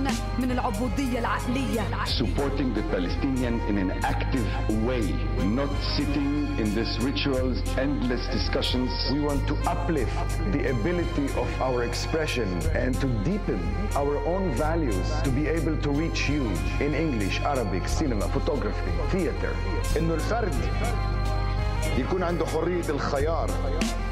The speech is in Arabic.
يخرجونا من العبودية العقلية. Supporting the Palestinian in an active way, not sitting in these rituals, endless discussions. We want to uplift the ability of our expression and to deepen our own values to be able to reach you in English, Arabic, cinema, photography, theater. إنه الفرد يكون عنده حرية الخيار